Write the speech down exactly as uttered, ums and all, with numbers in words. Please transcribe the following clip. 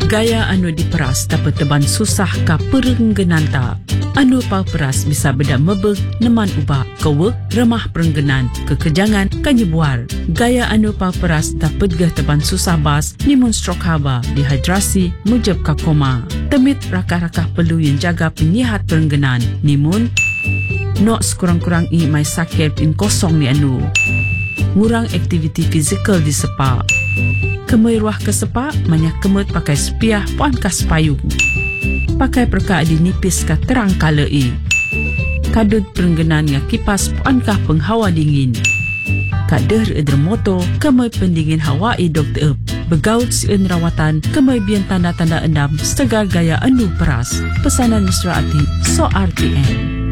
Gaya anu diperas dapat teban susah ka perenggenan tak. Anu pau peras bisa beda mebeg neman ubah kewek remah perenggenan kekejangan kanyebuar. Gaya anu pau peras dapat gah teban susah bas nimun stroke haba, dehidrasi, mujab ka koma. Temit rakah-rakah perlu yang jaga penyihat perenggenan nimun nok sekurang-kurang i mai sakit in kosong ni anu. Ngurang aktiviti fizikal di sepak. Kemai ruah ke sepak, banyak kemut pakai sepiah puan kas payung. Pakai perka di nipis ka terang kala i. Kadut perenggenan nga kipas puan kah penghawa dingin. Kader edermoto, kemai pendingin hawa i dokter ep. Begaut sieun rawatan, kemai bian tanda-tanda endam setegar gaya anu peras. Pesanan Mesra Ati, So R T M.